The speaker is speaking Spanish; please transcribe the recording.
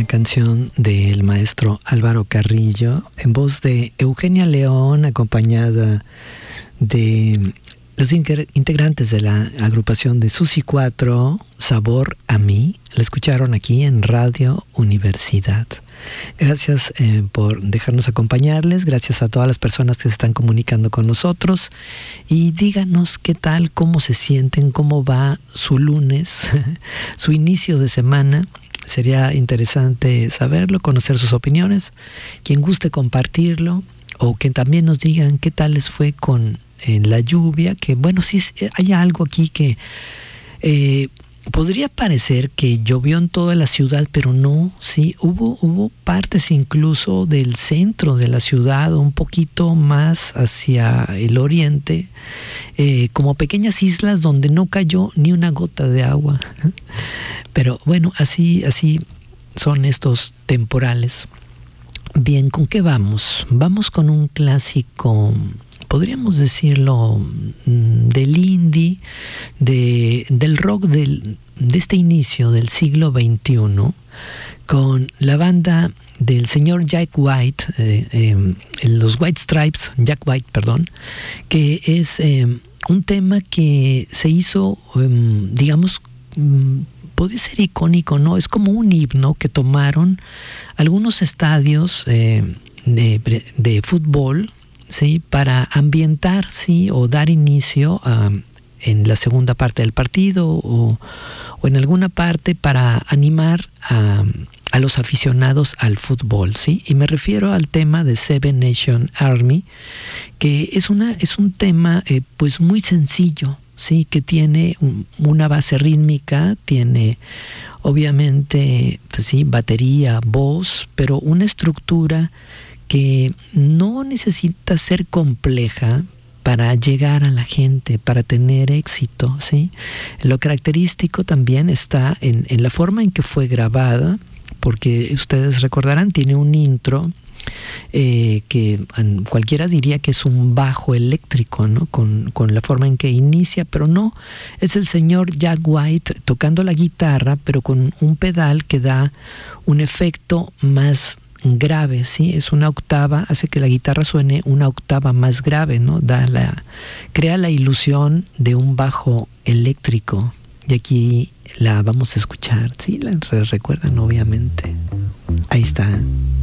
una canción del maestro Álvaro Carrillo en voz de Eugenia León, acompañada de los integrantes de la agrupación de Susi 4, Sabor a mí. La escucharon aquí en Radio Universidad. Gracias por dejarnos acompañarles, gracias a todas las personas que se están comunicando con nosotros, y díganos qué tal, cómo se sienten, cómo va su lunes, su inicio de semana. Sería interesante saberlo, conocer sus opiniones, quien guste compartirlo, o que también nos digan qué tal les fue con la lluvia, que bueno, sí hay algo aquí que podría parecer que llovió en toda la ciudad, pero no, sí, hubo partes incluso del centro de la ciudad, un poquito más hacia el oriente, como pequeñas islas donde no cayó ni una gota de agua. Pero bueno, así son estos temporales. Bien, ¿con qué vamos? Vamos con un clásico, podríamos decirlo, del indie, del rock de este inicio del siglo XXI, con la banda del señor Jack White, los White Stripes, Jack White, perdón, que es un tema que se hizo, digamos, puede ser icónico, ¿no? Es como un himno que tomaron algunos estadios de fútbol, ¿sí? Para ambientar, ¿sí? O dar inicio en la segunda parte del partido o en alguna parte para animar a los aficionados al fútbol, ¿sí? Y me refiero al tema de Seven Nation Army, que es un tema pues muy sencillo, sí, que tiene una base rítmica, tiene obviamente, pues sí, batería, voz, pero una estructura que no necesita ser compleja para llegar a la gente, para tener éxito, ¿sí? Lo característico también está en la forma en que fue grabada, porque ustedes recordarán, tiene un intro que cualquiera diría que es un bajo eléctrico, ¿no? Con la forma en que inicia, pero no, es el señor Jack White tocando la guitarra, pero con un pedal que da un efecto más grave, ¿sí? Es una octava, hace que la guitarra suene una octava más grave, ¿no? Crea la ilusión de un bajo eléctrico, y aquí la vamos a escuchar, ¿sí? La recuerdan obviamente. Ahí está.